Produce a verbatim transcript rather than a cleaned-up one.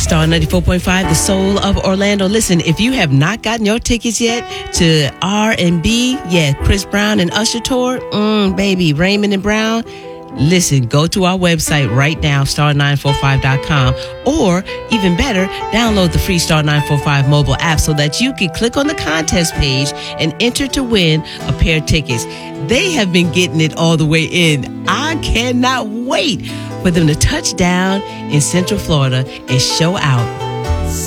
Star ninety-four point five, the soul of Orlando. Listen, if you have not gotten your tickets yet to R and B, yeah, Chris Brown and Usher tour, mm, baby, Raymond and Brown, listen, go to our website right now, star nine four five dot com, or even better, download the free Star nine four five mobile app so that you can click on the contest page and enter to win a pair of tickets. They have been getting it all the way in. I cannot wait for them to touch down in Central Florida and show out